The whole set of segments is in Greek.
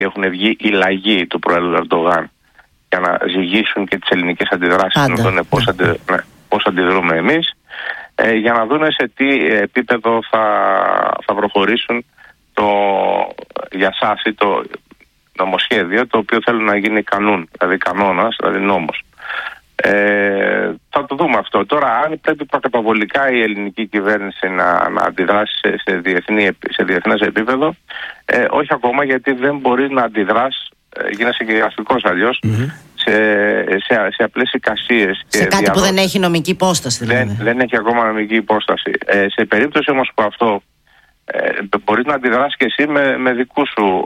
έχουν βγει οι λαγοί του Προέδρου Ερντογάν για να ζυγίσουν και τις ελληνικές αντιδράσεις, να δουν πώς αντιδρούμε εμείς, για να δουν σε τι επίπεδο θα προχωρήσουν για σας το νομοσχέδιο, το οποίο θέλουν να γίνει δηλαδή κανόνας, δηλαδή νόμος. Θα το δούμε αυτό. Τώρα, αν πρέπει προκαταβολικά η ελληνική κυβέρνηση να αντιδράσει σε διεθνές επίπεδο, όχι ακόμα, γιατί δεν μπορεί να αντιδράσει, γίνεσαι και γραφικός αλλιώς, σε απλές εικασίες. Σε κάτι που δεν έχει νομική υπόσταση. Δηλαδή. Δεν έχει ακόμα νομική υπόσταση. Σε περίπτωση όμως που αυτό μπορείς να αντιδράσεις και εσύ με δικούς σου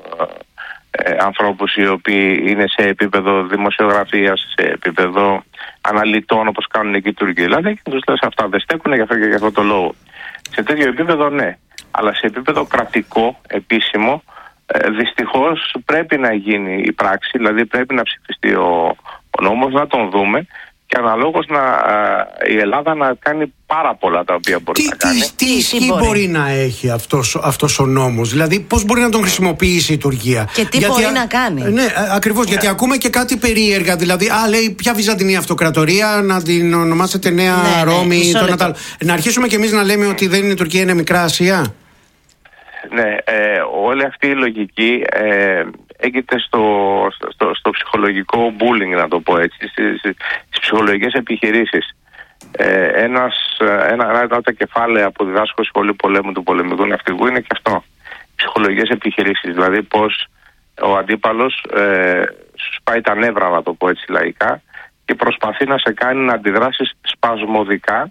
ανθρώπους οι οποίοι είναι σε επίπεδο δημοσιογραφίας, σε επίπεδο αναλυτών, όπως κάνουν εκεί οι Τούρκοι. Δηλαδή και τους λες αυτά δεν στέκουν για αυτό το λόγο. Σε τέτοιο επίπεδο ναι, αλλά σε επίπεδο κρατικό, επίσημο, δυστυχώς πρέπει να γίνει η πράξη, δηλαδή πρέπει να ψηφιστεί ο νόμος, να τον δούμε και αναλόγως η Ελλάδα να κάνει πάρα πολλά τα οποία μπορεί να κάνει. Τι ισχύ μπορεί να έχει αυτός ο νόμος, δηλαδή πώς μπορεί να τον χρησιμοποιήσει η Τουρκία και τι μπορεί να κάνει. Ναι, ακριβώς, γιατί ακούμε και κάτι περίεργα, δηλαδή λέει ποια Βυζαντινή Αυτοκρατορία, να την ονομάσετε Νέα Ρώμη, να αρχίσουμε κι εμείς να λέμε ότι δεν είναι η Τουρκία, είναι Μικρά Ασία. Ναι, όλη αυτή η λογική έγκυται στο ψυχολογικό bullying, να το πω έτσι, στις ψυχολογικές επιχειρήσεις. Ένα από τα κεφάλαια που διδάσκω στη Σχολή Πολέμου του Πολεμικού Ναυτικού είναι και αυτό. Ψυχολογικές επιχειρήσεις, δηλαδή πώς ο αντίπαλος σου σπάει τα νεύρα, να το πω έτσι λαϊκά, και προσπαθεί να σε κάνει να αντιδράσεις σπασμωδικά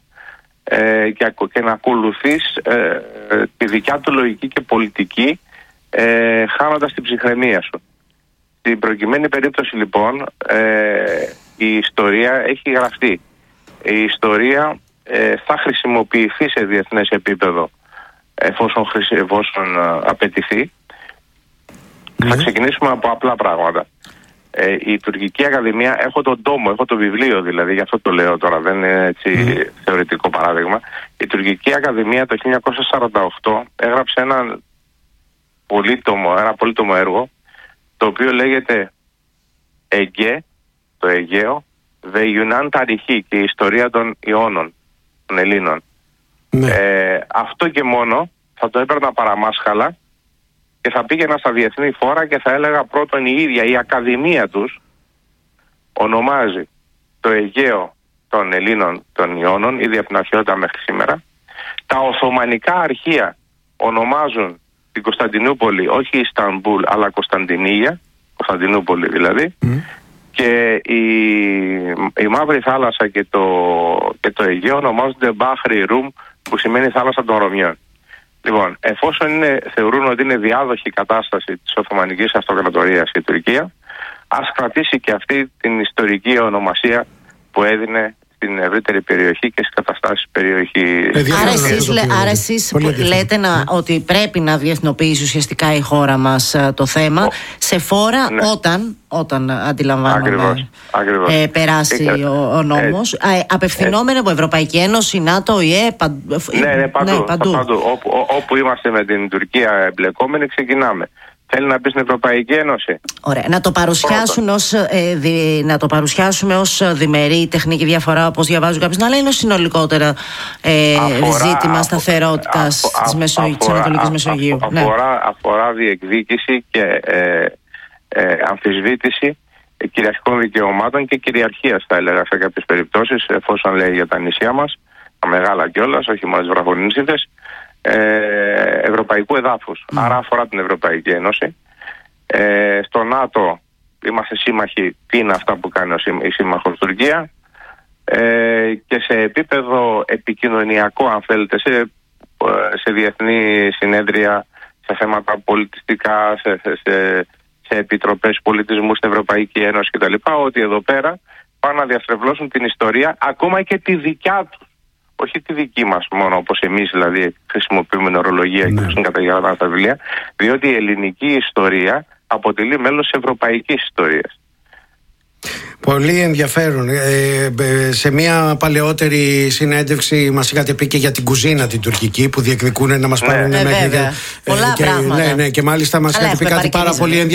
και να ακολουθείς τη δικιά του λογική και πολιτική, χάνοντας την ψυχραιμία σου. Στην προκειμένη περίπτωση λοιπόν η ιστορία έχει γραφτεί. Η ιστορία θα χρησιμοποιηθεί σε διεθνές επίπεδο εφόσον απαιτηθεί. Θα ξεκινήσουμε από απλά πράγματα. Η Τουρκική Ακαδημία, έχω τον τόμο, έχω το βιβλίο δηλαδή, γι' αυτό το λέω τώρα, δεν είναι έτσι θεωρητικό παράδειγμα. Η Τουρκική Ακαδημία το 1948 έγραψε ένα πολύτομο έργο, το οποίο λέγεται το Αιγαίο, The Yunan Tarihi, και η ιστορία των Ιώνων, των Ελλήνων. Αυτό και μόνο θα το έπαιρνα παραμάσχαλα και θα πήγαινα στα διεθνή φόρα και θα έλεγα πρώτον η ίδια η Ακαδημία τους ονομάζει το Αιγαίο των Ελλήνων των Ιώνων, ήδη από την αρχαιότητα μέχρι σήμερα. Τα Οθωμανικά αρχεία ονομάζουν την Κωνσταντινούπολη όχι Ισταμπούλ αλλά Κωνσταντινούπολη δηλαδή, και η Μαύρη Θάλασσα και το Αιγαίο ονομάζονται Μπάχρι Ρουμ, που σημαίνει θάλασσα των Ρωμιών. Λοιπόν, εφόσον θεωρούν ότι είναι διάδοχη κατάσταση της Οθωμανικής Αυτοκρατορίας η Τουρκία, ας κρατήσει και αυτή την ιστορική ονομασία που έδινε στην ευρύτερη περιοχή και στις καταστάσεις περιοχή. Άρα εσείς λέτε ότι πρέπει να διεθνοποιήσει ουσιαστικά η χώρα μας το θέμα σε φόρα, όταν αντιλαμβάνομαι περάσει ο νόμος, απευθυνόμενο από Ευρωπαϊκή Ένωση, ΝΑΤΟ, ΙΕ, παντού. Όπου είμαστε με την Τουρκία εμπλεκόμενοι, ξεκινάμε. Θέλει να μπει στην Ευρωπαϊκή Ένωση. Ωραία. Να το παρουσιάσουμε ως διμερή τεχνική διαφορά, όπως διαβάζω κάποιους, αλλά είναι συνολικότερα ζήτημα σταθερότητας της Ανατολικής Μεσογείου. Αφορά διεκδίκηση και αμφισβήτηση κυριαρχικών δικαιωμάτων και κυριαρχίας, θα έλεγα, σε κάποιες περιπτώσεις, εφόσον λέει για τα νησιά μας, τα μεγάλα κιόλας, όχι μόνο τις βραχονήσιδες, ευρωπαϊκού εδάφους. Άρα αφορά την Ευρωπαϊκή Ένωση. Στο ΝΑΤΟ είμαστε σύμμαχοι. Τι είναι αυτά που κάνει η σύμμαχος Τουρκία, και σε επίπεδο επικοινωνιακό, αν θέλετε, σε διεθνή συνέδρια, σε θέματα πολιτιστικά, σε επιτροπές πολιτισμού στην Ευρωπαϊκή Ένωση κτλ., ότι εδώ πέρα πάνε να διαστρεβλώσουν την ιστορία, ακόμα και τη δικιά τους. Όχι τη δική μας μόνο, όπως εμείς δηλαδή χρησιμοποιούμε ορολογία και είναι καταγεγραμμένα στα βιβλία, διότι η ελληνική ιστορία αποτελεί μέλος της ευρωπαϊκής ιστορίας. Πολύ ενδιαφέρον. Σε μια παλαιότερη συνέντευξη μας είχατε πει και για την κουζίνα την τουρκική που διεκδικούν να μας πάρουν μέχρι. Πολλά πράγματα. Ναι, και μάλιστα μας είχατε πει κάτι πάρα πολύ ενδιαφέρον.